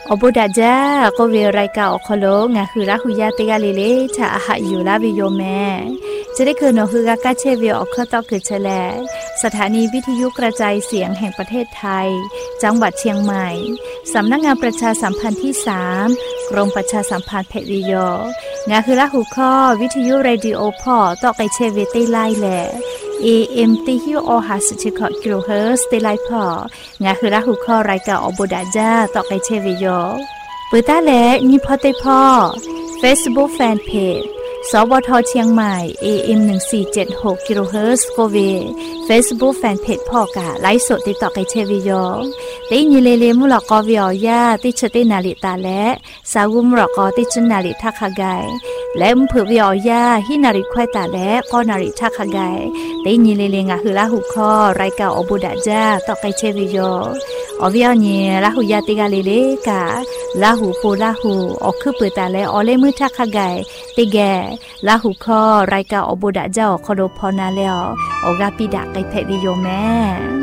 อบุดาจ้าก็เวรายกาอคโลงาคือละหุยาเตกาเลเลชาอาหะอยู่ลาวิโยแม่จะได้คือนอคือกากาเชเวออคตอคือเฉลสถานีวิทยุกระจายเสียงแห่งประเทศไทยจังหวัดเชียงใหม่สำนักงานประชาสัมพันธ์ที่3กรมประชาสัมพันธ์เพวิโยงาคือละหุข้อวิทยุเรดิโอพอตอไกเชเวเตไลแหละAM ติฮิวอหาสชิคกิโลเฮิรตซ์เตไลพองาคือละหุข้อรายการอบุดาจ้าตอไกเชวิโยปืตาและนิพอเตพอ Facebook Fanpage สวทเชียงใหม่ AM 1476กิโลเฮิรตซ์โกเว Facebook Fanpage พ่อกะไลฟ์สดติดต่อไกเชวิโยได้ยินเลมุลกอวิอยาติชเตนาลิตาและสาวมุลกอติชนาลิทักขะไกและมเผือวิอยาฮินาริควายตาและก็นาริทักขะไกได้ยินเลงะคือละหุคอรายการอบุดาจ้าต่อไกเชวิโยอวิญญาละหุยาติกาเลกะละหุปูละหุออกคือเปิดตาและอเลมือทักขะไกติแกละหุคอรายการอบุดาจ้าอคโดพอนาแล้วออกาปิดะไกเพวิโยแม่